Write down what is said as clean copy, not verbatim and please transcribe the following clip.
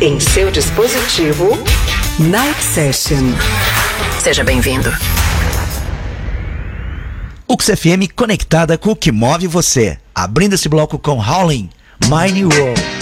Em seu dispositivo, Night Session. Seja bem-vindo. UX FM conectada com o que move você. Abrindo esse bloco com Howling, My New World.